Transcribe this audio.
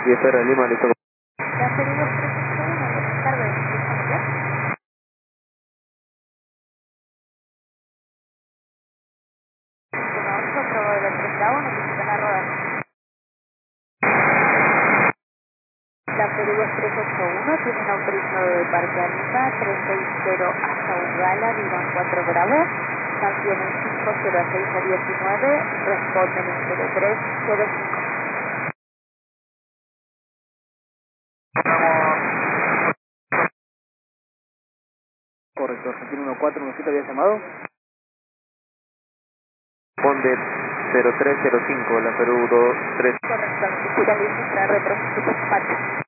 10R Lima, listo. La Perú 231, buenas tardes, ¿qué familiar? Conozco, probado el 31, necesitan a rodar. La Perú 2381 tienen autorizado de Parque Arriba, 360 hasta Ugala, Vivan 4 Bravo. Mantienen 506 a 19, responden en 0305. Correcto, Argentina 1417 había llamado. Responde 0305, la Perú 23. Correcto, si la línea está retrocediendo.